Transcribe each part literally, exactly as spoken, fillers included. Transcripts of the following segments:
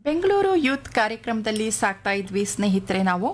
Bengaluru youth ಕಾರ್ಯಕ್ರಮದಲ್ಲಿ ಸಾಕ್ತಾ ಇದ್ವಿ ಸ್ನೇಹಿತರೆ. ನಾವು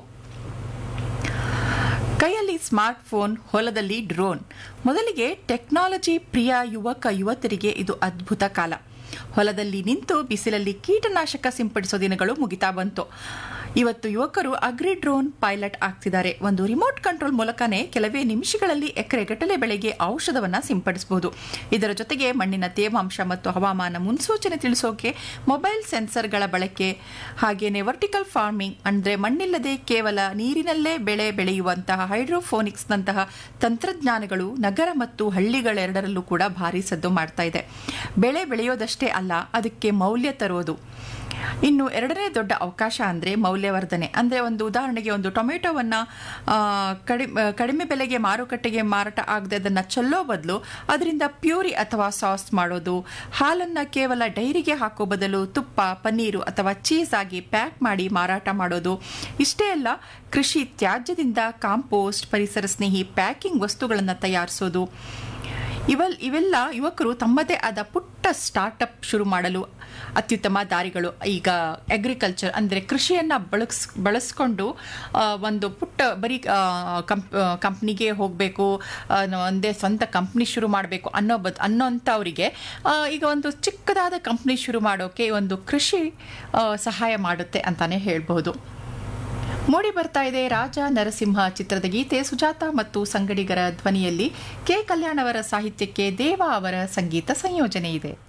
ಕೈಯಲ್ಲಿ ಸ್ಮಾರ್ಟ್ ಫೋನ್, ಹೊಲದಲ್ಲಿ ಡ್ರೋನ್. ಮೊದಲಿಗೆ ಟೆಕ್ನಾಲಜಿ ಪ್ರಿಯ ಯುವಕ ಯುವತಿಯರಿಗೆ ಇದು ಅದ್ಭುತ ಕಾಲ. ಹೊಲದಲ್ಲಿ ನಿಂತು ಬಿಸಿಲಲ್ಲಿ ಕೀಟನಾಶಕ ಸಿಂಪಡಿಸೋ ದಿನಗಳು ಮುಗಿತಾ ಬಂತು. ಇವತ್ತು ಯುವಕರು ಅಗ್ರಿ ಡ್ರೋನ್ ಪೈಲಟ್ ಆಗ್ತಿದ್ದಾರೆ. ಒಂದು ರಿಮೋಟ್ ಕಂಟ್ರೋಲ್ ಮೂಲಕನೇ ಕೆಲವೇ ನಿಮಿಷಗಳಲ್ಲಿ ಎಕರೆಗಟ್ಟಲೆ ಬೆಳೆಗೆ ಔಷಧವನ್ನ ಸಿಂಪಡಿಸಬಹುದು. ಇದರ ಜೊತೆಗೆ ಮಣ್ಣಿನ ತೇವಾಂಶ ಮತ್ತು ಹವಾಮಾನ ಮುನ್ಸೂಚನೆ ತಿಳಿಸೋಕೆ ಮೊಬೈಲ್ ಸೆನ್ಸರ್ಗಳ ಬಳಕೆ, ಹಾಗೇನೆ ವರ್ಟಿಕಲ್ ಫಾರ್ಮಿಂಗ್ ಅಂದ್ರೆ ಮಣ್ಣಿಲ್ಲದೆ ಕೇವಲ ನೀರಿನಲ್ಲೇ ಬೆಳೆ ಬೆಳೆಯುವಂತಹ ಹೈಡ್ರೋಫೋನಿಕ್ಸ್ನಂತಹ ತಂತ್ರಜ್ಞಾನಗಳು ನಗರ ಮತ್ತು ಹಳ್ಳಿಗಳೆರಡರಲ್ಲೂ ಕೂಡ ಭಾರಿ ಸದ್ದು ಮಾಡ್ತಾ ಇದೆ. ಬೆಳೆ ಬೆಳೆಯೋದಷ್ಟೇ ಅಲ್ಲ, ಅದಕ್ಕೆ ಮೌಲ್ಯ ತರೋದು. ಇನ್ನು ಎರಡನೇ ದೊಡ್ಡ ಅವಕಾಶ ಅಂದರೆ ಮೌಲ್ಯವರ್ಧನೆ. ಅಂದರೆ ಒಂದು ಉದಾಹರಣೆಗೆ ಒಂದು ಟೊಮೆಟೊವನ್ನು ಕಡಿಮೆ ಕಡಿಮೆ ಬೆಲೆಗೆ ಮಾರುಕಟ್ಟೆಗೆ ಮಾರಾಟ ಆಗದೆ ಅದನ್ನು ಚೆಲ್ಲೋ ಬದಲು ಅದರಿಂದ ಪ್ಯೂರಿ ಅಥವಾ ಸಾಸ್ ಮಾಡೋದು, ಹಾಲನ್ನು ಕೇವಲ ಡೈರಿಗೆ ಹಾಕೋ ಬದಲು ತುಪ್ಪ, ಪನ್ನೀರು ಅಥವಾ ಚೀಸ್ ಆಗಿ ಪ್ಯಾಕ್ ಮಾಡಿ ಮಾರಾಟ ಮಾಡೋದು. ಇಷ್ಟೇ ಅಲ್ಲ, ಕೃಷಿ ತ್ಯಾಜ್ಯದಿಂದ ಕಾಂಪೋಸ್ಟ್, ಪರಿಸರ ಸ್ನೇಹಿ ಪ್ಯಾಕಿಂಗ್ ವಸ್ತುಗಳನ್ನು ತಯಾರಿಸೋದು. ಇವೆಲ್ ಇವೆಲ್ಲ ಯುವಕರು ತಮ್ಮದೇ ಆದ ಪುಟ್ಟ ಸ್ಟಾರ್ಟಪ್ ಶುರು ಮಾಡಲು ಅತ್ಯುತ್ತಮ ದಾರಿಗಳು. ಈಗ ಅಗ್ರಿಕಲ್ಚರ್ ಅಂದರೆ ಕೃಷಿಯನ್ನು ಬಳಸ್ ಬಳಸ್ಕೊಂಡು ಒಂದು ಪುಟ್ಟ ಬರೀ ಕಂಪ್ ಕಂಪ್ನಿಗೆ ಹೋಗಬೇಕು, ಒಂದೇ ಸ್ವಂತ ಕಂಪ್ನಿ ಶುರು ಮಾಡಬೇಕು ಅನ್ನೋ ಬದ್ ಅನ್ನೋಂಥವರಿಗೆ ಈಗ ಒಂದು ಚಿಕ್ಕದಾದ ಕಂಪ್ನಿ ಶುರು ಮಾಡೋಕ್ಕೆ ಒಂದು ಕೃಷಿ ಸಹಾಯ ಮಾಡುತ್ತೆ ಅಂತಾನೆ ಹೇಳ್ಬೋದು. ಮೂಡಿ ಬರ್ತಾ ಇದೆ ರಾಜ ನರಸಿಂಹ ಚಿತ್ರದ ಗೀತೆ. ಸುಜಾತ ಮತ್ತು ಸಂಗಡಿಗರ ಧ್ವನಿಯಲ್ಲಿ ಕೆ ಕಲ್ಯಾಣ್ ಅವರ ಸಾಹಿತ್ಯಕ್ಕೆ ದೇವ ಅವರ ಸಂಗೀತ ಸಂಯೋಜನೆ ಇದೆ.